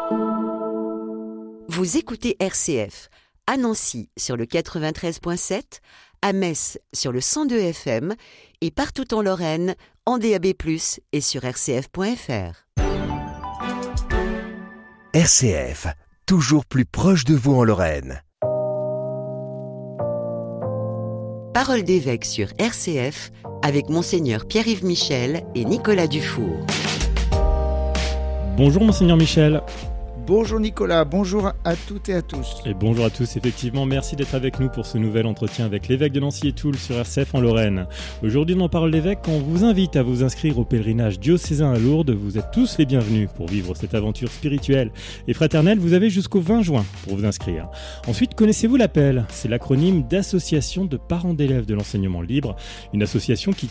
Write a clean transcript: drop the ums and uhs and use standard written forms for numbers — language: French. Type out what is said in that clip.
Vous écoutez RCF, à Nancy sur le 93.7, à Metz sur le 102 FM et partout en Lorraine, en DAB+, et sur rcf.fr. RCF, toujours plus proche de vous en Lorraine. Parole d'évêque sur RCF avec Monseigneur Pierre-Yves Michel et Nicolas Dufour. Bonjour Monseigneur Michel. Bonjour Nicolas, bonjour à toutes et à tous. Et bonjour à tous, effectivement, merci d'être avec nous pour ce nouvel entretien avec l'évêque de Nancy et Toul sur RCF en Lorraine. Aujourd'hui dans Parole d'évêque, on vous invite à vous inscrire au pèlerinage diocésain à Lourdes. Vous êtes tous les bienvenus pour vivre cette aventure spirituelle et fraternelle. Vous avez jusqu'au 20 juin pour vous inscrire. Ensuite, connaissez-vous l'APEL ? C'est l'acronyme d'Association de parents d'élèves de l'enseignement libre, une association qui